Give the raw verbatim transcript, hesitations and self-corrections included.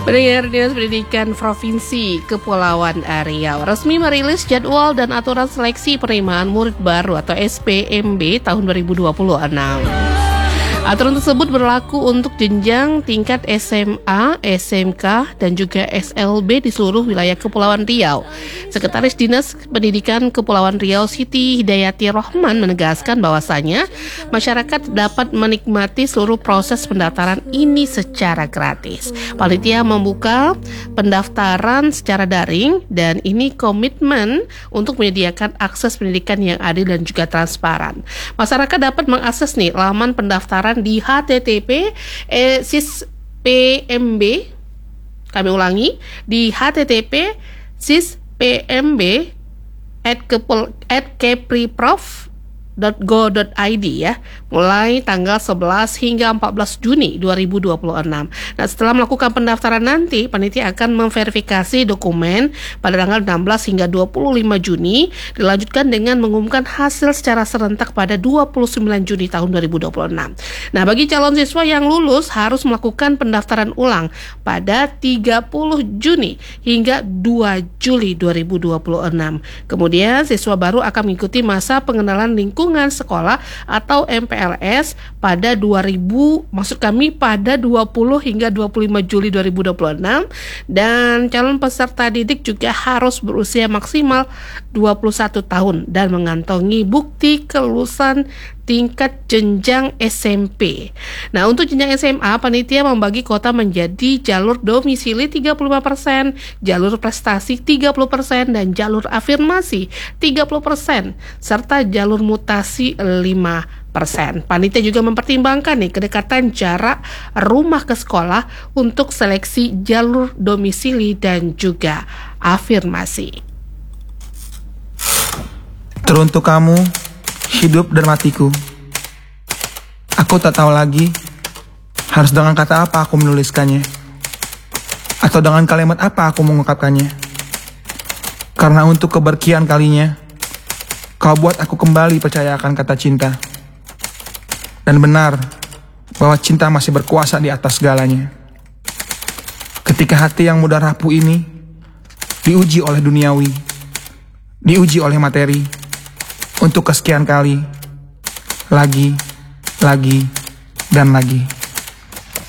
Pendengar, Dinas Pendidikan Provinsi Kepulauan Riau resmi merilis jadwal dan aturan seleksi penerimaan murid baru atau S P M B tahun dua ribu dua puluh enam. Aturan tersebut berlaku untuk jenjang tingkat S M A, S M K, dan juga S L B di seluruh wilayah Kepulauan Riau. Sekretaris Dinas Pendidikan Kepulauan Riau Siti Hidayati Rohman menegaskan bahwasanya masyarakat dapat menikmati seluruh proses pendaftaran ini secara gratis. Panitia membuka pendaftaran secara daring dan ini komitmen untuk menyediakan akses pendidikan yang adil dan juga transparan. Masyarakat dapat mengakses nih laman pendaftaran di H T T P eh, sis P M B, kami ulangi, di H T T P sis P M B at kepriprof dot go dot i d ya, mulai tanggal sebelas hingga empat belas Juni dua ribu dua puluh enam. Nah, setelah melakukan pendaftaran nanti, panitia akan memverifikasi dokumen pada tanggal enam belas hingga dua puluh lima Juni, dilanjutkan dengan mengumumkan hasil secara serentak pada dua puluh sembilan Juni tahun dua ribu dua puluh enam. Nah, bagi calon siswa yang lulus harus melakukan pendaftaran ulang pada tiga puluh Juni hingga dua Juli dua ribu dua puluh enam. Kemudian siswa baru akan mengikuti masa pengenalan lingkungan sekolah atau M P L S pada dua ribu, maksud kami pada dua puluh hingga dua puluh lima Juli dua ribu dua puluh enam, dan calon peserta didik juga harus berusia maksimal dua puluh satu tahun dan mengantongi bukti kelulusan tingkat jenjang S M P. Nah, untuk jenjang S M A, panitia membagi kota menjadi jalur domisili tiga puluh lima persen, jalur prestasi tiga puluh persen, dan jalur afirmasi tiga puluh persen, serta jalur mutasi lima persen. Panitia juga mempertimbangkan nih kedekatan jarak rumah ke sekolah untuk seleksi jalur domisili dan juga afirmasi. Teruntuk kamu, hidup dan matiku. Aku tak tahu lagi harus dengan kata apa aku menuliskannya, atau dengan kalimat apa aku mengungkapkannya. Karena untuk keberkian kalinya, kau buat aku kembali percaya akan kata cinta. Dan benar bahwa cinta masih berkuasa di atas segalanya. Ketika hati yang mudah rapuh ini diuji oleh duniawi, diuji oleh materi, untuk kesekian kali, lagi, lagi, dan lagi.